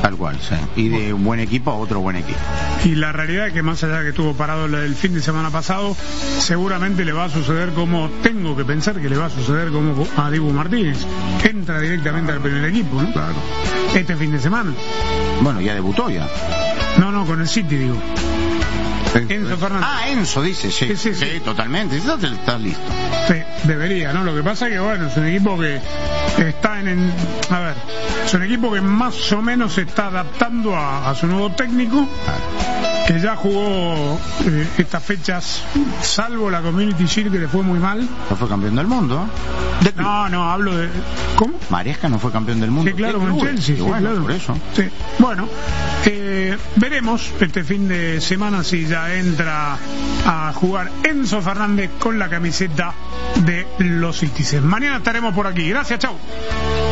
Tal cual, sí. Y de un buen equipo a otro buen equipo. Y la realidad es que más allá de que estuvo parado el fin de semana pasado, seguramente le va a suceder como tengo que pensar que le va a suceder como a Dibu Martínez. Entra directamente al primer equipo, ¿no? Claro. Este fin de semana. Bueno, ya debutó ya. No, con el City, digo. Enzo Fernández. Enzo dice, sí, Sí. totalmente. Está listo. Sí, debería, ¿no? Lo que pasa es que, bueno, es un equipo que está es un equipo que más o menos se está adaptando a su nuevo técnico, que ya jugó estas fechas, salvo la Community Shield, que le fue muy mal. No fue campeón del mundo. No, hablo de... ¿Cómo? Maresca no fue campeón del mundo. Sí, claro, con Chelsea. Sí, bueno, claro. Por eso. Sí. Bueno, veremos este fin de semana si ya entra a jugar Enzo Fernández con la camiseta de los Citizens. Mañana estaremos por aquí. Gracias, chau.